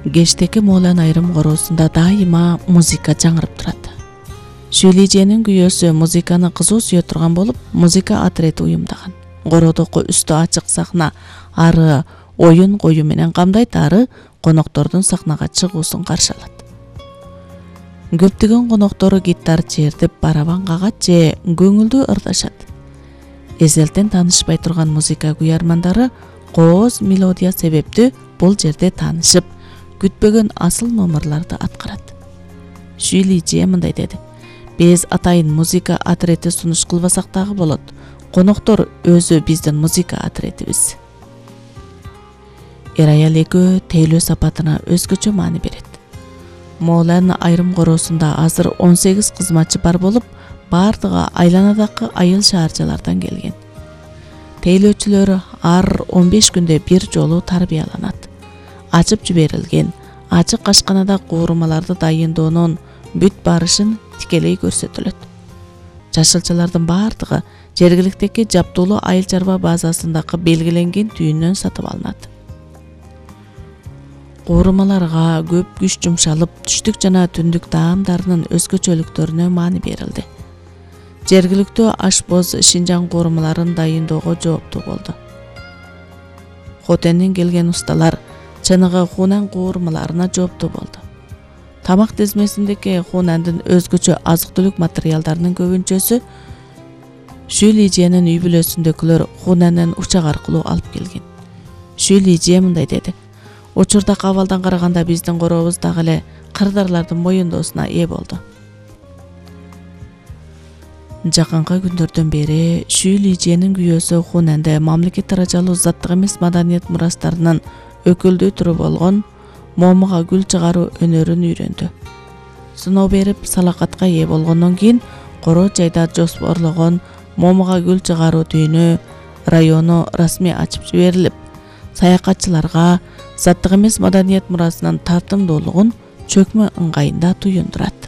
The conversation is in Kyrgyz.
Кештеки Моолан айрым короосунда дайыма музыка жаңырып турат. Шүйлиженин күйөөсү музыканы кызуу сүйө турган болуп, музыка отрети уюмдаган. Городоку үстү ачык сахна ары оюн коюу менен камдайт, ары коноктордун сахнага чыгуусун каршы алат. Көптөгөн коноктору гитар чертип, барабан кагат же көңүлдүү ырдашат. Эзелтен таанышпай турган музыка күйөрмандары кооз мелодия себептүү бул жерде таанышып, күтпөгөн асыл номерларды аткарат. Шүйлиже мындай деди: "Биз атайын музыка отрети сунуш кылбасак дагы болот. Коноктор өзү биздин музыка отретибиз." Эр аял экөө тейлөө сапатына өзгөчө маани берет. Моолан айрым короосунда азыр 18 кызматчы бар болуп, бардыгы айланадагы айыл шаарчалардан келген. Тейлөөчүлөр ар 15 күндө бир жолу тарбияланат. Ачып жиберилген ачык ашканада куурмаларды дайындоонун бүт барышын тикелей көрсөтүлөт. Жашылчалардын бардыгы жергиликтеги жаптуулуу айыл чарба базасындагы белгиленген түйүндөн сатып алынат. Куурмаларга көп күч жумшалып, түштүк жана түндүк таамдарынын өзгөчөлүктөрүнө маани берилди. Жергиликтүү ашпоз Шинжаң куурмаларын дайындоого жооптуу болду. Хотенден келген усталар чыныгы Хунан куурмаларына жооптуу болду. Тамак тизмесиндеги Хунандын өзгөчө азык-түлүк материалдарынын көбүнчөсү Шүйлиженин үй бүлөсүндөгүлөр Хунандан учак аркылуу алып келген. Шүйлиже мындай деди: "Учурдагы абалдан караганда биздин корообуз дагы эле кырдырлардын моюндоосуна ээ болду." Жакынкы күндөрдөн бери Шүйлиженин күйөөсү Хунанды мамлекет даражалуу заттык эмес маданият мурастарынын өкүлдүү түрү болгон момуга гүл чыгаруу өнөрүн үйрөндү. Сыноо берип салакатка ээ болгондон кийин Коро жайда жоспорлогон момуга гүл чыгаруу дүйнө району расмий ачып жиберилип, саякатчыларга заттык эмес маданият мурасынын тартымдуулугун чөкмө ыңгайында туюндурат.